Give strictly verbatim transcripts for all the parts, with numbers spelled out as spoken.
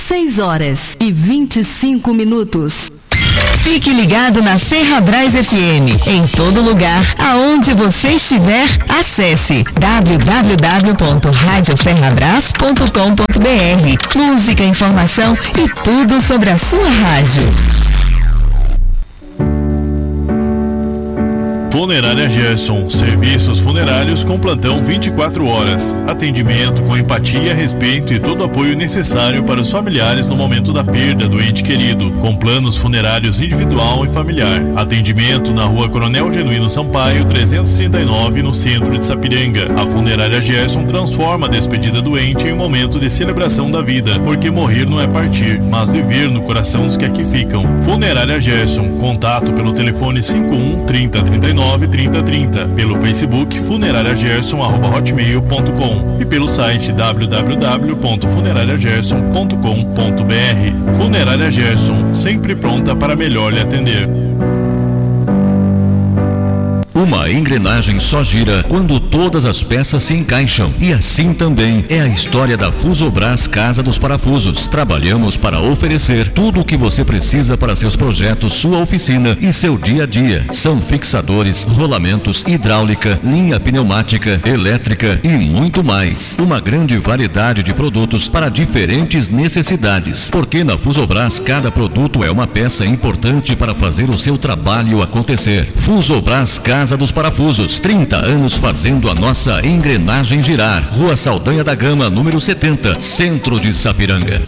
seis horas e vinte e cinco minutos. Fique ligado na Ferrabras F M. Em todo lugar, aonde você estiver, acesse w w w ponto rádio ferrabras ponto com ponto b r. Música, informação e tudo sobre a sua rádio. Funerária Gerson, serviços funerários com plantão vinte e quatro horas. Atendimento com empatia, respeito e todo o apoio necessário para os familiares no momento da perda do ente querido, com planos funerários individual e familiar. Atendimento na Rua Coronel Genuíno Sampaio, trezentos e trinta e nove, no centro de Sapiranga. A Funerária Gerson transforma a despedida do ente em um momento de celebração da vida, porque morrer não é partir, mas viver no coração dos que aqui ficam. Funerária Gerson, contato pelo telefone cinquenta e um, trinta, trinta e nove, trinta trinta, pelo Facebook funerária gerson arroba hotmail ponto com e pelo site w w w ponto funerária gerson ponto com ponto b r. Funerária Gerson, sempre pronta para melhor lhe atender. Uma engrenagem só gira quando todas as peças se encaixam. E assim também é a história da Fusobras Casa dos Parafusos. Trabalhamos para oferecer tudo o que você precisa para seus projetos, sua oficina e seu dia a dia. São fixadores, rolamentos, hidráulica, linha pneumática, elétrica e muito mais. Uma grande variedade de produtos para diferentes necessidades. Porque na Fusobras cada produto é uma peça importante para fazer o seu trabalho acontecer. Fusobras Casa dos Parafusos, trinta anos fazendo a nossa engrenagem girar. Rua Saldanha da Gama, número setenta, centro de Sapiranga.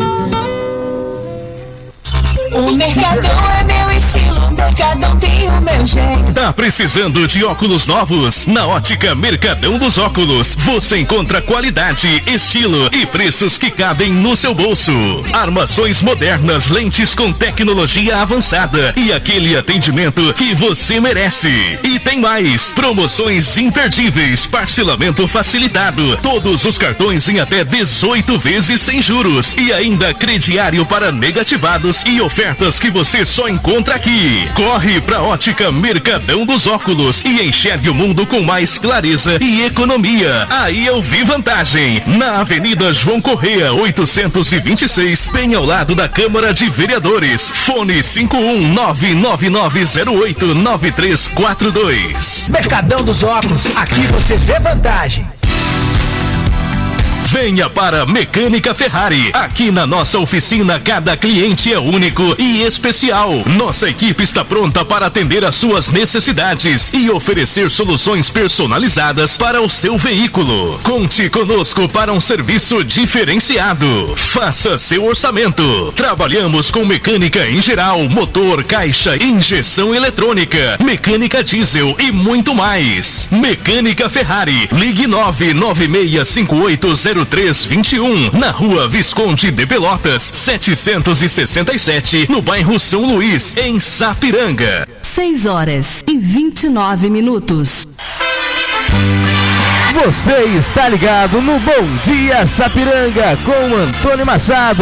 O Mercadão é meu estilo, o Mercadão tem o meu jeito. Tá precisando de óculos novos? Na Ótica Mercadão dos Óculos, você encontra qualidade, estilo e preços que cabem no seu bolso. Armações modernas, lentes com tecnologia avançada e aquele atendimento que você merece. E tem mais, promoções imperdíveis, parcelamento facilitado, todos os cartões em até dezoito vezes sem juros e ainda crediário para negativados e ofertas que você só encontra aqui. Corre pra Ótica Mercadão dos Óculos e enxergue o mundo com mais clareza e economia. Aí eu vi vantagem. Na Avenida João Correia, oitocentos e vinte e seis, bem ao lado da Câmara de Vereadores. Fone cinco um nove nove nove zero oito nove três quatro dois. Mercadão dos Óculos, aqui você vê vantagem. Venha para Mecânica Ferrari. Aqui na nossa oficina, cada cliente é único e especial. Nossa equipe está pronta para atender às suas necessidades e oferecer soluções personalizadas para o seu veículo. Conte conosco para um serviço diferenciado. Faça seu orçamento. Trabalhamos com mecânica em geral, motor, caixa, injeção eletrônica, mecânica diesel e muito mais. Mecânica Ferrari. Ligue nove nove seis cinco oito zero três dois um, na Rua Visconde de Pelotas, setecentos e sessenta e sete, no bairro São Luís, em Sapiranga. seis horas e vinte e nove minutos. Você está ligado no Bom Dia Sapiranga com Antônio Machado.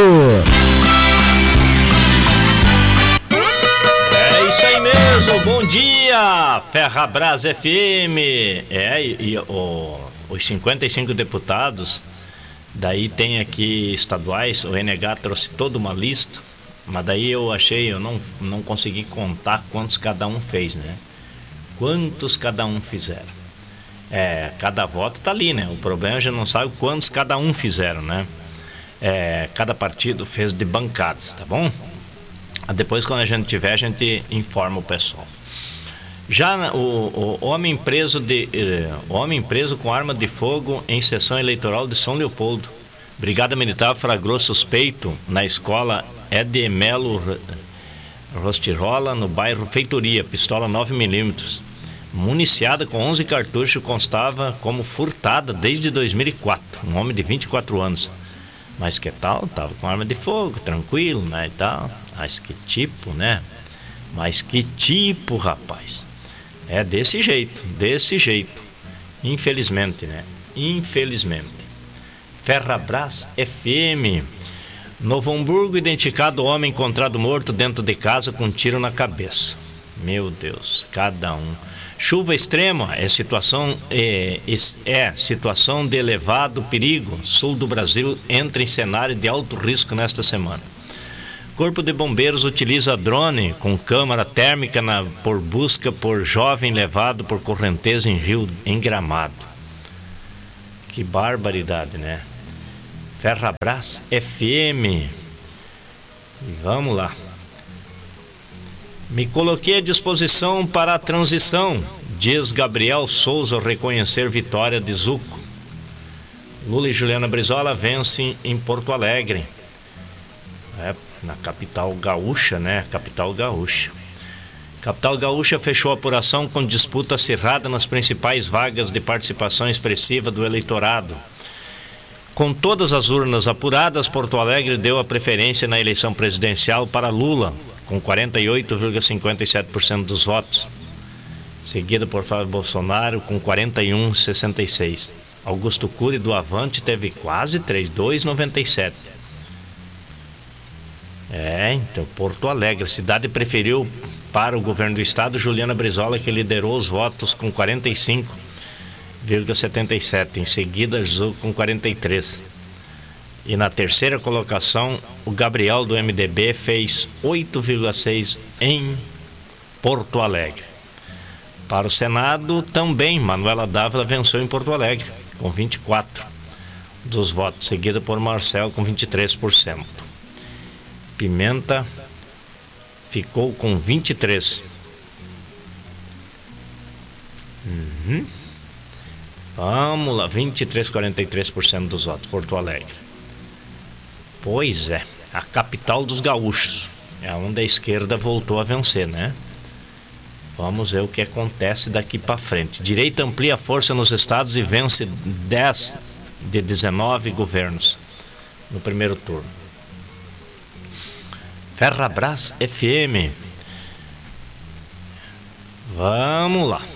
É isso aí mesmo, bom dia, Ferrabras F M. É, e, e o, os cinquenta e cinco deputados, daí tem aqui estaduais, o N H trouxe toda uma lista, mas daí eu achei, eu não, não consegui contar quantos cada um fez, né? Quantos cada um fizeram. É, cada voto tá ali, né? O problema é que a gente não sabe quantos cada um fizeram, né? É, cada partido fez de bancadas, tá bom? Depois, quando a gente tiver, a gente informa o pessoal. Já o, o homem preso de eh, homem preso com arma de fogo em sessão eleitoral de São Leopoldo. Brigada Militar flagrou suspeito na escola Ed Melo Rostirola, no bairro Feitoria, pistola nove milímetros. Municiada com onze cartuchos, constava como furtada desde dois mil e quatro. Um homem de vinte e quatro anos. Mas que tal? Tava com arma de fogo, tranquilo, né, e tal. Mas que tipo, né? Mas que tipo, rapaz? É desse jeito, desse jeito. Infelizmente, né? Infelizmente. Ferrabras F M. Novo Hamburgo, identificado homem encontrado morto dentro de casa com um tiro na cabeça. Meu Deus, cada um. Chuva extrema é situação, é, é situação de elevado perigo. Sul do Brasil entra em cenário de alto risco nesta semana. Corpo de Bombeiros utiliza drone com câmara térmica na, por busca por jovem levado por correnteza em rio em Gramado. Que barbaridade, né? Ferrabras F M. E vamos lá. Me coloquei à disposição para a transição, diz Gabriel Souza ao reconhecer vitória de Zuco. Lula e Juliana Brizola vencem em Porto Alegre. É, na capital gaúcha, né? Capital gaúcha. Capital gaúcha fechou a apuração com disputa acirrada nas principais vagas de participação expressiva do eleitorado. Com todas as urnas apuradas, Porto Alegre deu a preferência na eleição presidencial para Lula, com quarenta e oito vírgula cinquenta e sete por cento dos votos, seguido por Flávio Bolsonaro com quarenta e um vírgula sessenta e seis por cento. Augusto Cury do Avante teve quase três, dois vírgula noventa e sete por cento. É, então, Porto Alegre, a cidade preferiu para o governo do estado Juliana Brizola, que liderou os votos com quarenta e cinco vírgula setenta e sete por cento, em seguida Zuco com quarenta e três por cento. E na terceira colocação, o Gabriel do M D B fez oito vírgula seis por cento em Porto Alegre. Para o Senado, também, Manuela Dávila venceu em Porto Alegre, com vinte e quatro por cento dos votos, seguida por Marcel com vinte e três por cento. Pimenta ficou com vinte e três por cento. Uhum. Vamos lá, vinte e três vírgula quarenta e três por cento dos votos, Porto Alegre. Pois é, a capital dos gaúchos. É onde a esquerda voltou a vencer, né? Vamos ver o que acontece daqui para frente. Direita amplia a força nos estados e vence dez de dezenove governos no primeiro turno. Ferrabras F M. Vamos lá.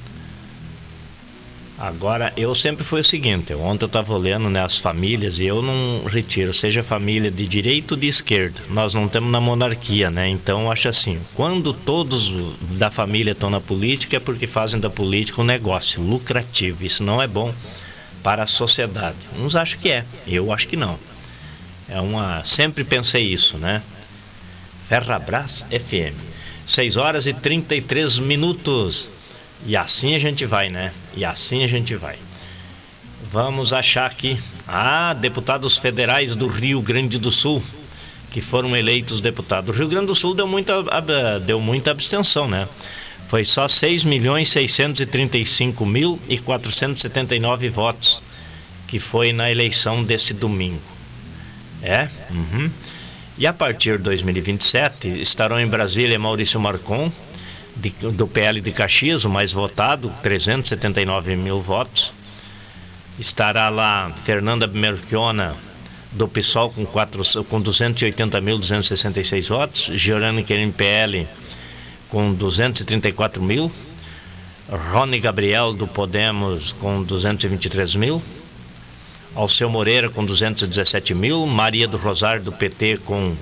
Agora, eu sempre fui o seguinte, ontem eu estava olhando, né, as famílias, e eu não retiro, seja família de direita ou de esquerda, nós não temos na monarquia, né, então eu acho assim, quando todos da família estão na política é porque fazem da política um negócio lucrativo, isso não é bom para a sociedade. Uns acham que é, eu acho que não. É uma, sempre pensei isso, né. Ferrabras F M, seis horas e trinta e três minutos. E assim a gente vai, né? E assim a gente vai. Vamos achar aqui. Ah, deputados federais do Rio Grande do Sul, que foram eleitos deputados. O Rio Grande do Sul deu muita, deu muita abstenção, né? Foi só seis milhões seiscentos e trinta e cinco mil e quatrocentos e setenta e nove votos, que foi na eleição desse domingo. É? Uhum. E a partir de dois mil e vinte e sete, estarão em Brasília Maurício Marcon, De, do P L de Caxias, o mais votado, trezentos e setenta e nove mil votos. Estará lá Fernanda Melchiona, do PSOL, com, quatro, com duzentos e oitenta mil duzentos e sessenta e seis votos. Giorani Querim, P L, com duzentos e trinta e quatro mil. Rony Gabriel, do Podemos, com duzentos e vinte e três mil. Alceu Moreira, com duzentos e dezessete mil. Maria do Rosário, do P T, com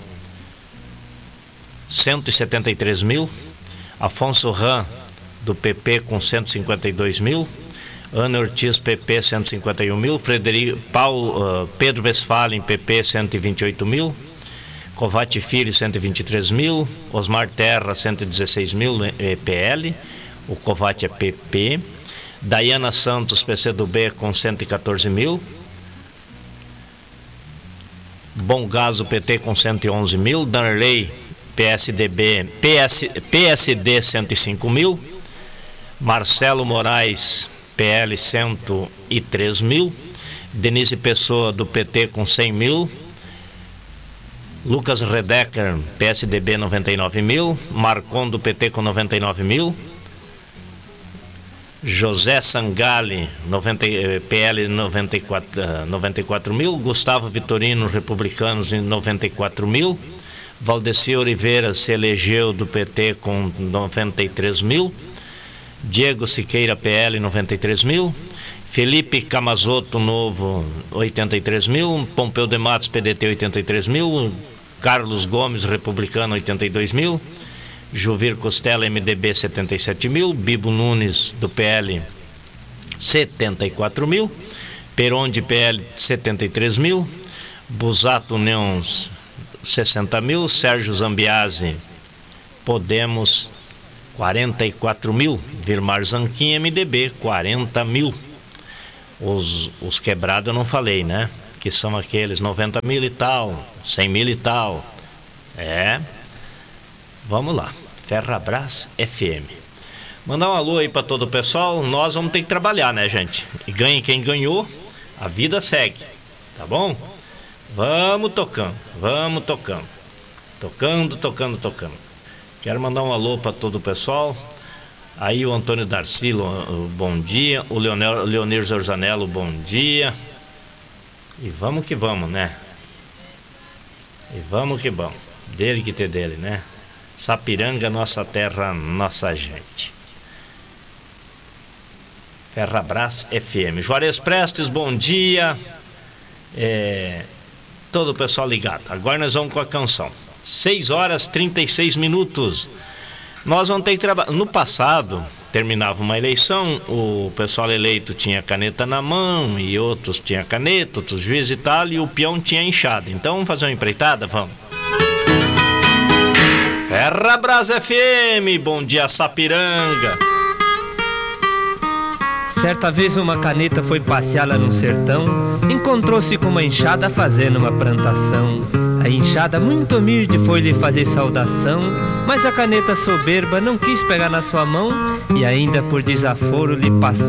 cento e setenta e três mil. Afonso Ram, do P P, com cento e cinquenta e dois mil. Ana Ortiz, P P, cento e cinquenta e um mil. Frederico, Paulo, uh, Pedro Westphalen, P P, cento e vinte e oito mil. Covatti Filho, cento e vinte e três mil. Osmar Terra, cento e dezesseis mil, eh, P L. O Covatti é P P. Dayana Santos, P C do B, com cento e quatorze mil. Bom Gaso, P T, com cento e onze mil. Danley, P S D B, PS, P S D, cento e cinco mil. Marcelo Moraes, P L, cento e três mil. Denise Pessoa, do P T, com cem mil. Lucas Redecker, P S D B, noventa e nove mil. Marcon, do P T, com noventa e nove mil. José Sangali, noventa, P L, noventa e quatro, noventa e quatro mil. Gustavo Vitorino, Republicanos, noventa e quatro mil. Valdeci Oliveira se elegeu do P T com noventa e três mil. Diego Siqueira, P L, noventa e três mil. Felipe Camazotto, Novo, oitenta e três mil. Pompeu de Matos, P D T, oitenta e três mil. Carlos Gomes, Republicano, oitenta e dois mil. Juvir Costela, M D B, setenta e sete mil. Bibo Nunes, do P L, setenta e quatro mil. Peron, P L, setenta e três mil. Busato Neon, sessenta mil. Sérgio Zambiase, Podemos, quarenta e quatro mil. Vilmar Zanquim, M D B, quarenta mil. Os, os quebrados eu não falei, né? Que são aqueles noventa mil e tal, cem mil e tal. É. Vamos lá. Ferrabras F M. Mandar um alô aí para todo o pessoal. Nós vamos ter que trabalhar, né, gente? E ganhe quem ganhou, a vida segue. Tá bom? Vamos tocando, vamos tocando. Tocando, tocando, tocando. Quero mandar um alô para todo o pessoal. Aí o Antônio Darcilo, bom dia. O Leonel, Leonir Zorzanello, bom dia. E vamos que vamos, né? E vamos que vamos. Dele que ter dele, né? Sapiranga, nossa terra, nossa gente. Ferrabras F M. Juarez Prestes, bom dia. É, todo o pessoal ligado. Agora nós vamos com a canção. seis horas e trinta e seis minutos. Nós vamos ter que trabalhar. No passado, terminava uma eleição, o pessoal eleito tinha caneta na mão, e outros tinham caneta, outros juízes e tal, e o peão tinha enxada. Então vamos fazer uma empreitada? Vamos. Ferrabras F M, bom dia, Sapiranga. Certa vez uma caneta foi passear lá no sertão, encontrou-se com uma enxada fazendo uma plantação. A enxada muito humilde foi lhe fazer saudação, mas a caneta soberba não quis pegar na sua mão, e ainda por desaforo lhe passou